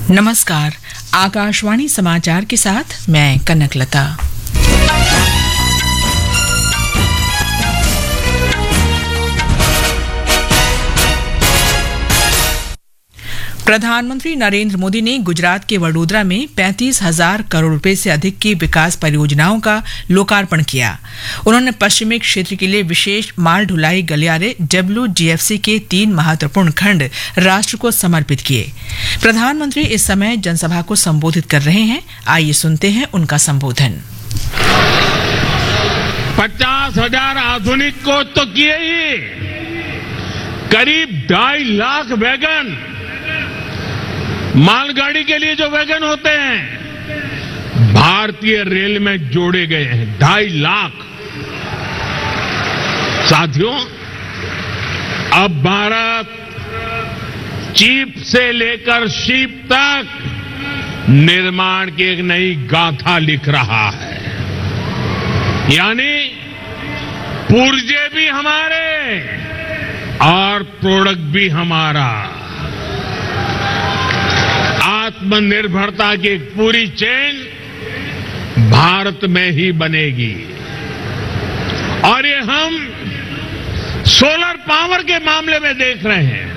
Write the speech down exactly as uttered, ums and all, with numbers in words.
नमस्कार, आकाशवाणी समाचार के साथ मैं कनकलता। प्रधानमंत्री नरेंद्र मोदी ने गुजरात के वडोदरा में पैंतीस हजार करोड़ रुपए से अधिक की विकास परियोजनाओं का लोकार्पण किया। उन्होंने पश्चिमी क्षेत्र के लिए विशेष माल ढुलाई गलियारे डब्ल्यू जी एफ सी के तीन महत्वपूर्ण खंड राष्ट्र को समर्पित किए। प्रधानमंत्री इस समय जनसभा को संबोधित कर रहे हैं। आइए सुनते हैं उनका संबोधन। पचास हजार आधुनिक कोच तो किए ही, करीब ढाई लाख वैगन, मालगाड़ी के लिए जो वैगन होते हैं, भारतीय रेल में जोड़े गए हैं। ढाई लाख। साथियों, अब भारत चिप से लेकर शिप तक निर्माण की एक नई गाथा लिख रहा है। यानी पुर्जे भी हमारे और प्रोडक्ट भी हमारा। आत्मनिर्भरता की एक पूरी चेन भारत में ही बनेगी। और ये हम सोलर पावर के मामले में देख रहे हैं।